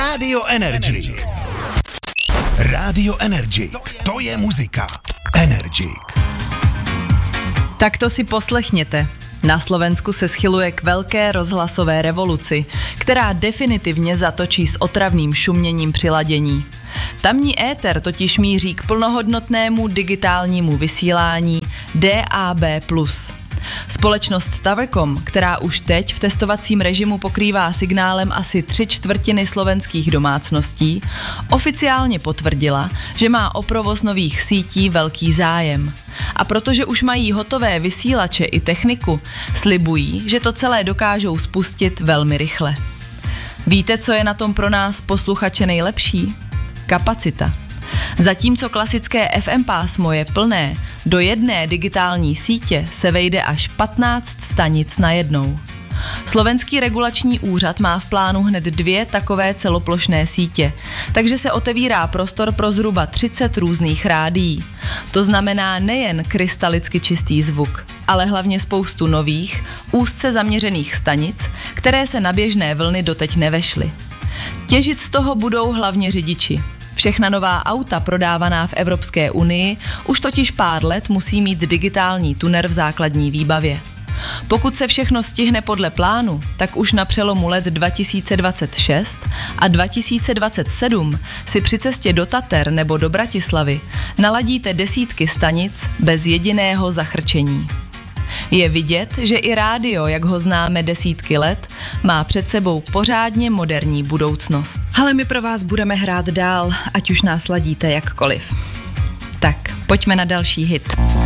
Radio Energy. Radio Energy. To je muzika. Energy. Tak to si poslechněte. Na Slovensku se schyluje k velké rozhlasové revoluci, která definitivně zatočí s otravným šuměním při ladění. Tamní éter totiž míří k plnohodnotnému digitálnímu vysílání DAB+. Společnost Tavercom, která už teď v testovacím režimu pokrývá signálem asi 3/4 slovenských domácností, oficiálně potvrdila, že má o provoz nových sítí velký zájem. A protože už mají hotové vysílače i techniku, slibují, že to celé dokážou spustit velmi rychle. Víte, co je na tom pro nás posluchače nejlepší? Kapacita. Zatímco klasické FM pásmo je plné, do jedné digitální sítě se vejde až 15 stanic najednou. Slovenský regulační úřad má v plánu hned 2 takové celoplošné sítě, takže se otevírá prostor pro zhruba 30 různých rádií. To znamená nejen krystalicky čistý zvuk, ale hlavně spoustu nových, úzce zaměřených stanic, které se na běžné vlny doteď nevešly. Těžit z toho budou hlavně řidiči. Všechna nová auta prodávaná v Evropské unii už totiž pár let musí mít digitální tuner v základní výbavě. Pokud se všechno stihne podle plánu, tak už na přelomu let 2026 a 2027 si při cestě do Tater nebo do Bratislavy naladíte desítky stanic bez jediného zachrčení. Je vidět, že i rádio, jak ho známe desítky let, má před sebou pořádně moderní budoucnost. Ale my pro vás budeme hrát dál, ať už nás ladíte jakkoliv. Tak, pojďme na další hit.